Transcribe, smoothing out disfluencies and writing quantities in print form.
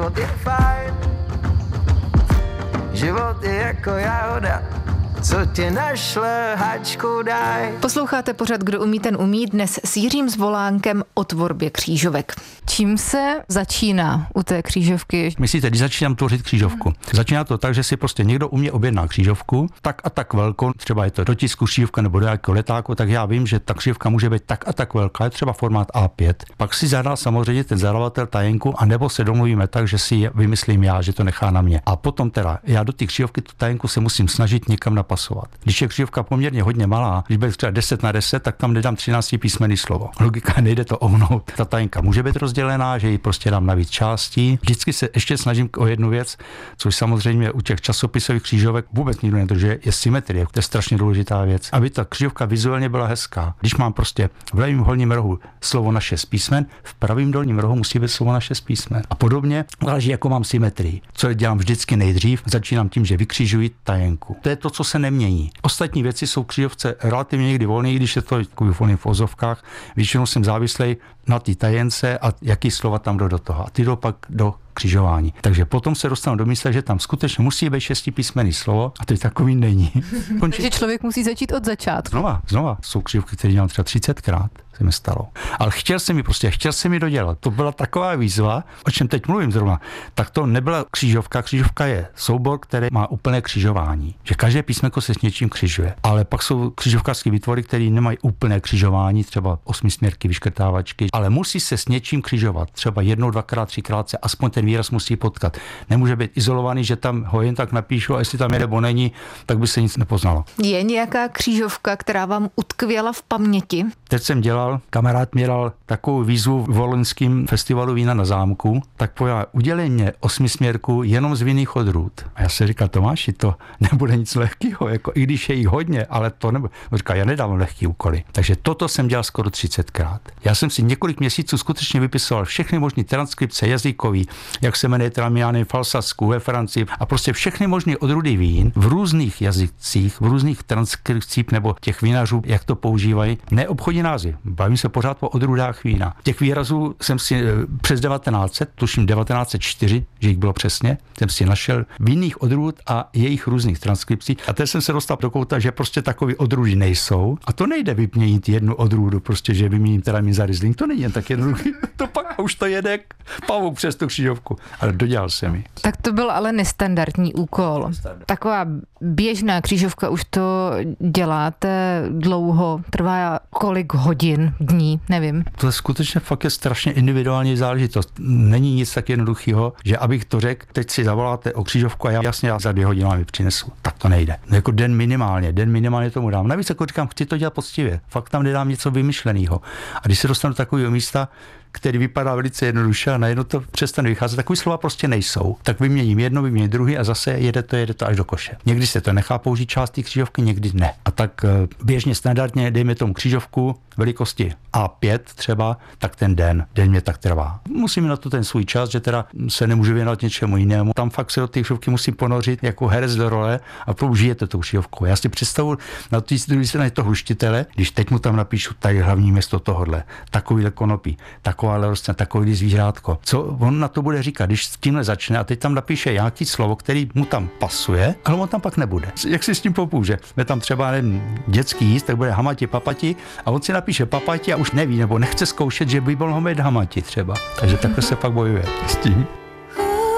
život je fajn, život je jako jahoda, co ti našle hačku daj. Posloucháte pořad Kdo umí, ten umí, dnes s Jiřím Zvolánkem o tvorbě křížovek. Čím se začíná u té křížovky? Myslíte, když začínám tvořit křížovku? Začíná to tak, že si prostě někdo u mě objedná křížovku, tak a tak velkou, třeba je to do tisku křížovka nebo do jakého letáku, tak já vím, že ta křížovka může být tak a tak velká, je třeba formát A5. Pak si zadá samozřejmě ten zadavatel tajenku, anebo se domluvíme tak, že si ji vymyslím já, že to nechá na mě. A potom teda já do té křížovky tu tajenku se musím snažit někam napasovat. Když je křížovka poměrně hodně malá, když bude třeba 10x10, tak tam nedám 13 písmenný slovo. Logika, nejde to ohnout. Ta tajenka může být rozdělená, že ji prostě dám na víc částí. Vždycky se ještě snažím o jednu věc, což samozřejmě u těch časopisových křížovek vůbec nikdo nedrží, je symetrie. To je strašně důležitá věc, aby ta křížovka vizuálně byla hezká. Když mám prostě v levém horním rohu slovo na 6 písmen, v pravém dolním rohu musí být slovo na 6 písmen. A podobně záleží, jako mám symetrii. Co dělám vždycky nejdřív, začínám tím, že vykřižuji tajenku. To je to, co se nemění. Ostatní věci jsou křížovce relativně někdy volné, když je to volný v ozovkách. Většinou jsem závislý na té tajence a jaký slova tam jdou do toho. A ty jdou pak do křižování. Takže potom se dostanu do mysle, že tam skutečně musí být 6písmenný slovo a to takový není. Takže člověk musí začít od začátku. Znova. Jsou křížovky, které dělám třeba 30krát. Se mi stalo. Ale chtěl jsem mi dodělat. To byla taková výzva, o čem teď mluvím zrovna. Tak to nebyla křížovka. Křížovka je soubor, který má úplné křižování. Že každé písmenko se s něčím křižuje. Ale pak jsou křížovkářské výtvory, které nemají úplné křižování, třeba 8směrky, vyškrtávačky, ale musí se s něčím křižovat. Třeba 1, 2krát, 3krát se aspoň ten výraz musí potkat. Nemůže být izolovaný, že tam ho jen tak napíšu a jestli tam je nebo není, tak by se nic nepoznalo. Je nějaká křížovka, která vám utkvěla v paměti? Teď jsem dělal, kamarád mě dal takovou výzvu v Volenském festivalu vína na zámku, tak povedal, udělej mě 8směrku jenom z vinných odrůd. A já si říkal, Tomáši, to nebude nic lehkého, jako i když je jich hodně, ale to nebude. Říkal, já nedávám lehký úkoly. Takže toto jsem dělal skoro 30krát. Já jsem si několik měsíců skutečně vypisoval všechny možné transkripce jazykový, jak se jmenuje Tramiany v Alsasku, ve Francii a prostě všechny možné odrůdy vín v různých jazycích, v různých transkripcích nebo těch vinařů, jak to používají, neobchodí název. Bavím se pořád o odrůdách vína. Těch výrazů jsem si přes 1900, tuším 1904, že jich bylo přesně, jsem si našel vinných odrůd a jejich různých transkripcí. A teď jsem se dostal do kouta, že prostě takový odrůdy nejsou. A to nejde vyměnit jednu odrůdu, prostě, že vyměním Tramian za Riesling. To není jen tak jednoduché. To pak už to jede pavouk přes tu křížovku. Ale dodělal jsem ji. Tak to byl ale nestandardní úkol. Taková běžná křížovka, už to děláte dlouho, trvá kolik hodin, dní, nevím. To je skutečně fakt je strašně individuální záležitost. Není nic tak jednoduchého, že abych to řekl, teď si zavoláte o křížovku a já za 2 hodiny vám ji přinesu. Tak to nejde. Jako den minimálně tomu dám. Navíc jako říkám, chci to dělat poctivě. Fakt tam nedám něco vymyšleného. A když se dostanu do takového místa, který vypadá velice jednoduše a najednou to přestane vycházet. Takový slova prostě nejsou. Tak vyměním jedno, vyměním druhý a zase jede to až do koše. Někdy se to nechá použít část té křížovky, někdy ne. A tak běžně standardně dejme tomu křížovku velikosti A5 třeba, tak ten den mě tak trvá. Musím na to ten svůj čas, že teda se nemůžu věnovat něčemu jinému. Tam fakt se do té křížovky musím ponořit jako herec do role a použijete tu křížovku. Já si představuji na té druhé straně toho hluštitele, když teď mu tam napíšu tady hlavní město tohodle, takovýhle konopí, takováhle rostlina, takový zvířátko. Co on na to bude říkat, když s tímhle začne a teď tam napíše nějaký slovo, který mu tam pasuje, ale on tam pak nebude. Jak si s tím popůže? Je tam třeba dětský jíst, tak bude hamati papati a on si napíše papati a už neví nebo nechce zkoušet, že by mohl mít hamati třeba. Takže takhle se pak bojuje s tím.